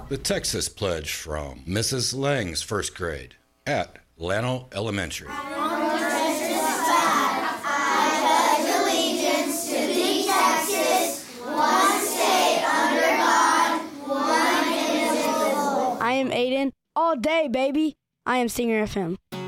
The Texas Pledge from Mrs. Lang's first grade at Llano Elementary. I am Aiden. All day, baby. I am Singer FM.